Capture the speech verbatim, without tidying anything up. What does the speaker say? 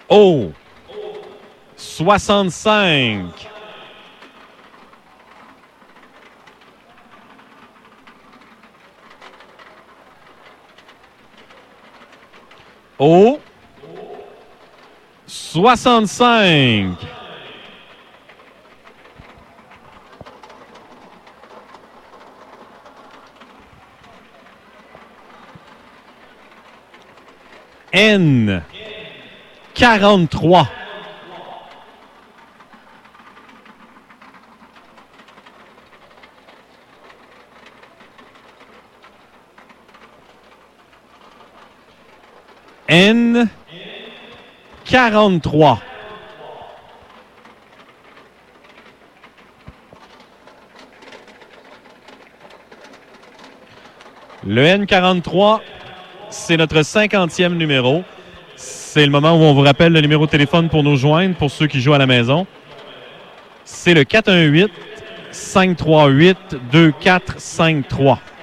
O soixante-cinq. O soixante-cinq. N quarante-trois. N quarante-trois. Le N quarante-trois, c'est notre cinquantième numéro. C'est le moment où on vous rappelle le numéro de téléphone pour nous joindre, pour ceux qui jouent à la maison. C'est le quatre un huit, cinq trois huit, deux quatre cinq trois.